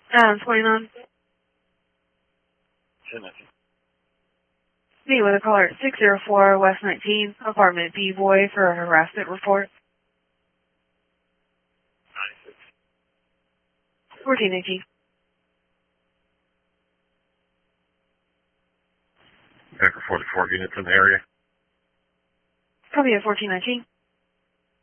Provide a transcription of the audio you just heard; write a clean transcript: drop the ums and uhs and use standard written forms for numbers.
29. 1019. Meet with a caller at 604 West 19, apartment B Boy for a harassment report. 96. 1418. Baker 44 units in the area. Copy at 1419.